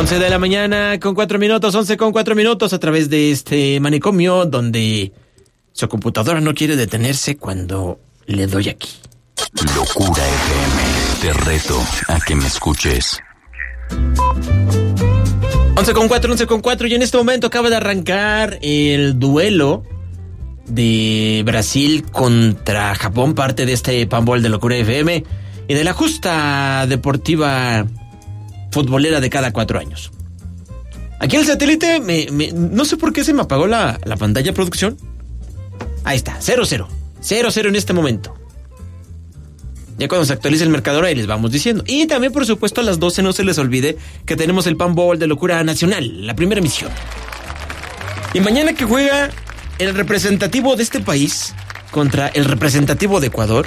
11 de la mañana con 4 minutos, 11 con 4 minutos a través de este manicomio donde su computadora no quiere detenerse cuando le doy aquí. Locura FM, te reto a que me escuches. 11 con 4 y en este momento acaba de arrancar el duelo de Brasil contra Japón, parte de este Panball de Locura FM y de la justa deportiva futbolera de cada 4 años. Aquí el satélite, no sé por qué se me apagó la pantalla, producción. Ahí está, 0-0 en este momento. Ya cuando se actualice el marcador ahí les vamos diciendo. Y también, por supuesto, a las 12 no se les olvide que tenemos el Panball de Locura Nacional, la primera emisión. Y mañana que juega el representativo de este país contra el representativo de Ecuador,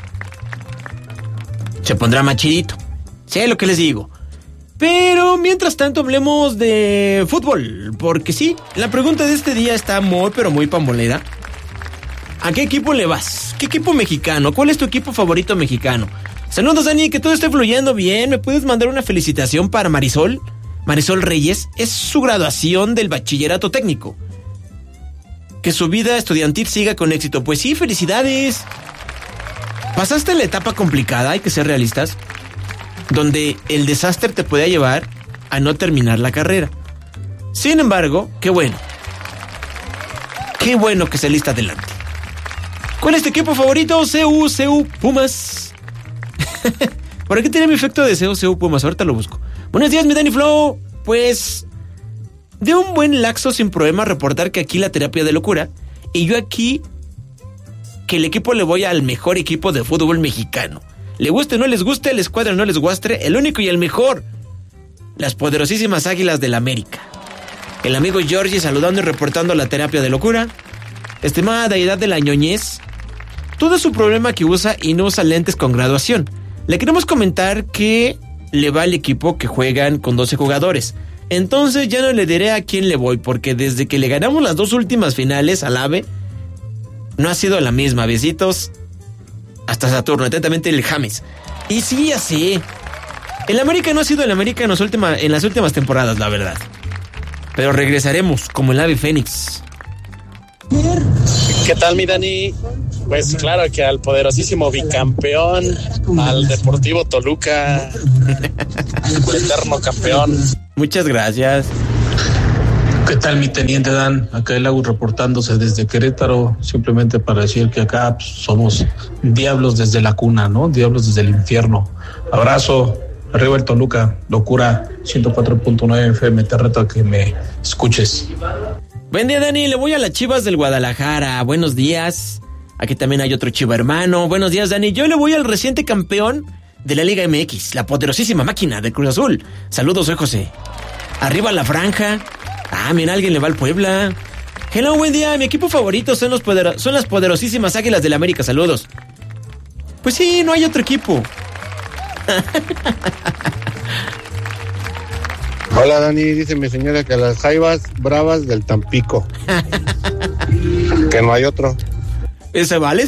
se pondrá más chidito. Sé lo que les digo. Pero mientras tanto hablemos de fútbol, porque sí, la pregunta de este día está muy, pero muy pambolera. ¿A qué equipo le vas? ¿Qué equipo mexicano? ¿Cuál es tu equipo favorito mexicano? Saludos, Dani, que todo esté fluyendo bien. ¿Me puedes mandar una felicitación para Marisol? Marisol Reyes, es su graduación del bachillerato técnico. Que su vida estudiantil siga con éxito. Pues sí, felicidades. Pasaste la etapa complicada, hay que ser realistas, donde el desastre te puede llevar a no terminar la carrera. Sin embargo, qué bueno. Qué bueno que saliste adelante. ¿Cuál es tu equipo favorito? CU Pumas. ¿Por qué tiene mi efecto de CU Pumas? Ahorita lo busco. Buenos días, mi Dani Flow. Pues, de un buen laxo sin problema reportar que aquí la terapia de locura. Y yo aquí, que el equipo le voy al mejor equipo de fútbol mexicano. Le guste o no les guste, el escuadra no les guastre, el único y el mejor. Las poderosísimas Águilas del América. El amigo Georgie saludando y reportando la terapia de locura. Estimada deidad de la ñoñez, todo es su problema que usa y no usa lentes con graduación. Le queremos comentar que le va al equipo que juegan con 12 jugadores. Entonces ya no le diré a quién le voy, porque desde que le ganamos las 2 últimas finales al AVE, no ha sido la misma. Besitos. Hasta Saturno, atentamente el James. Y sí, ya sé. El América no ha sido el América en las últimas temporadas, la verdad. Pero regresaremos como el ave fénix. ¿Qué tal, mi Dani? Pues claro que al poderosísimo bicampeón, al Deportivo Toluca, el eterno campeón. Muchas gracias. ¿Qué tal, mi teniente Dan? Acá el Agus reportándose desde Querétaro, simplemente para decir que acá somos diablos desde la cuna, ¿no? Diablos desde el infierno. Abrazo, arriba el Toluca, Locura 104.9 FM, te reto a que me escuches. Buen día, Dani, le voy a las Chivas del Guadalajara. Buenos días. Aquí también hay otro Chiva hermano. Buenos días, Dani. Yo le voy al reciente campeón de la Liga MX, la poderosísima máquina de Cruz Azul. Saludos, soy José. Arriba la franja. Ah, mira, alguien le va al Puebla. Hello, buen día. Mi equipo favorito son las poderosísimas Águilas del América. Saludos. Pues sí, no hay otro equipo. Hola, Dani. Dice mi señora que las Jaivas Bravas del Tampico. Que no hay otro. Se vale.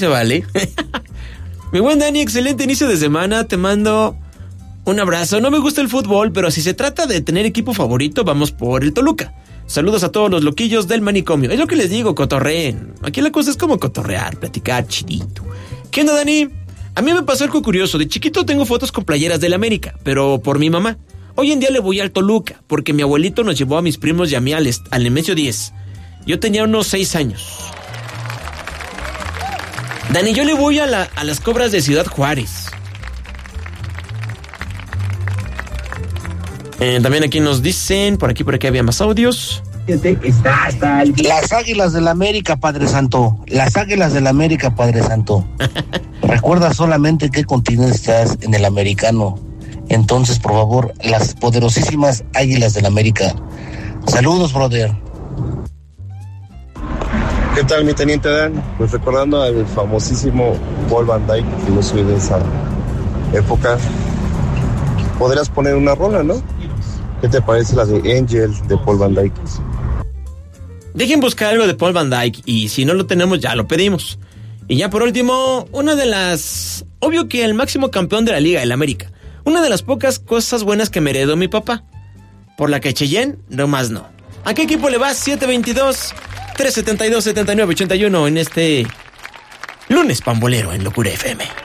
Mi buen Dani, excelente inicio de semana. Te mando un abrazo. No me gusta el fútbol, pero si se trata de tener equipo favorito, vamos por el Toluca. Saludos a todos los loquillos del manicomio. Es lo que les digo, cotorreen. Aquí la cosa es como cotorrear, platicar, chidito. ¿Qué onda, Dani? A mí me pasó algo curioso. De chiquito tengo fotos con playeras del América, pero por mi mamá. Hoy en día le voy al Toluca, porque mi abuelito nos llevó a mis primos y a mí al Nemesio 10. Yo tenía unos 6 años. Dani, yo le voy a las Cobras de Ciudad Juárez. También aquí nos dicen, por aquí había más audios. Las Águilas del América, Padre Santo. Las Águilas del América, Padre Santo. Recuerda solamente qué continente estás en el americano. Entonces, por favor, las poderosísimas Águilas del América. Saludos, brother. ¿Qué tal, mi teniente Dan? Pues recordando al famosísimo Paul Van Dyke, que yo soy de esa época, podrías poner una rola, ¿no? ¿Qué te parece la de Angel de Paul Van Dyke? Dejen buscar algo de Paul Van Dyke y si no lo tenemos ya lo pedimos. Y ya por último, una de las... Obvio que el máximo campeón de la liga, el América. Una de las pocas cosas buenas que me heredó mi papá. por la que Cheyenne nomás no. ¿A qué equipo le vas? 722-372-7981 en este lunes pambolero en Locura FM.